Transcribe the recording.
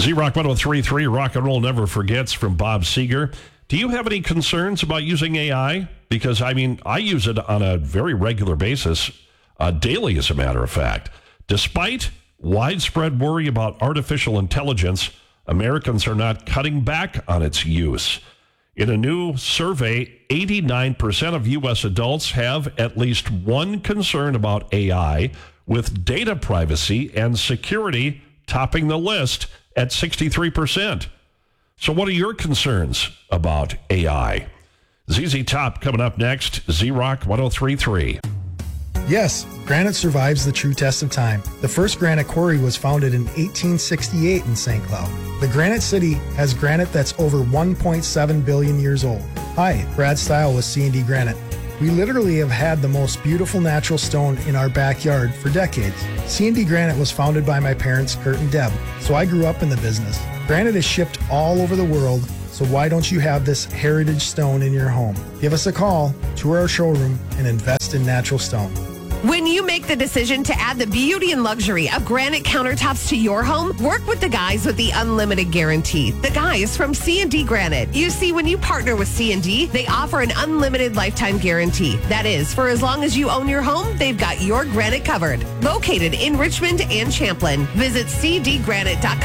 Z-Rock 103.3, Rock and Roll Never Forgets from Bob Seger. Do you have any concerns about using AI? Because, I use it on a very regular basis, daily as a matter of fact. Despite widespread worry about artificial intelligence, Americans are not cutting back on its use. In a new survey, 89% of U.S. adults have at least one concern about AI, with data privacy and security topping the list at 63%. So what are your concerns about AI? ZZ Top coming up next. Z-Rock 103.3. Yes, granite survives the true test of time. The first granite quarry was founded in 1868 in St. Cloud. The Granite City has granite that's over 1.7 billion years old. Hi, Brad Stile with C&D Granite. We literally have had the most beautiful natural stone in our backyard for decades. C&D Granite was founded by my parents, Kurt and Deb, so I grew up in the business. Granite is shipped all over the world, so why don't you have this heritage stone in your home? Give us a call, tour our showroom, and invest in natural stone. When you make the decision to add the beauty and luxury of granite countertops to your home, work with the guys with the unlimited guarantee. The guys from C&D Granite. You see, when you partner with C&D, they offer an unlimited lifetime guarantee. That is, for as long as you own your home, they've got your granite covered. Located in Richmond and Champlin. Visit cdgranite.com.